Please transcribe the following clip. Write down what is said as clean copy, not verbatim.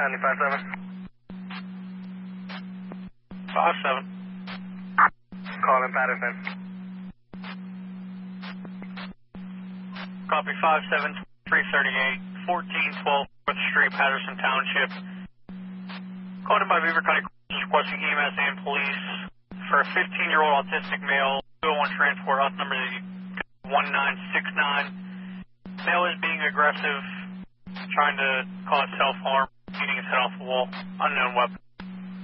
County 57. 57. Calling Patterson. Copy 57, 338, 1412 4th Street, Patterson Township. Called in by Beaver County requesting EMS and police for a 15-year-old autistic male, 201 transport, house number 1969. Male is being aggressive, trying to cause self-harm, beating his head off the wall, unknown weapon.